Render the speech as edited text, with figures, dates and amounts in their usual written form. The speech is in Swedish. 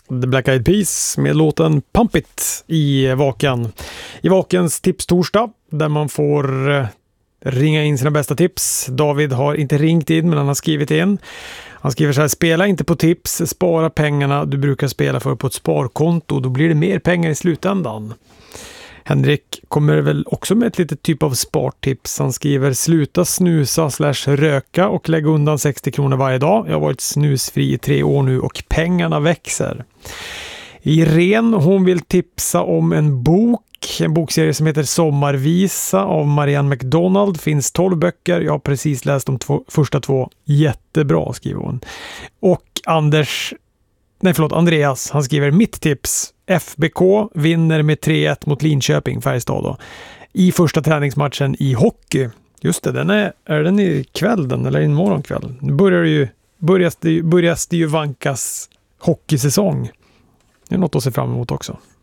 The Black Eyed Peas med låten Pump It i Vaken. I Vakens tipstorsdag där man får ringa in sina bästa tips. David har inte ringt in men han har skrivit in. Han skriver så här: spela inte på tips, spara pengarna du brukar spela för på ett sparkonto, då blir det mer pengar i slutändan. Henrik kommer väl också med ett litet typ av spartips. Han skriver: sluta snusa / röka och lägga undan 60 kronor varje dag. Jag har varit snusfri i 3 år nu och pengarna växer. Irene, hon vill tipsa om en bokserie som heter Sommarvisa av Marianne McDonald. Finns 12 böcker. Jag har precis läst de första 2. Jättebra, skriver hon. Och Andreas, han skriver: mitt tips. FBK vinner med 3-1 mot Linköping, Färjestad då, i första träningsmatchen i hockey. Just det, är den i kvällen eller imorgon kväll? Nu börjar det ju vankas hockeysäsong. Det är något att se fram emot också.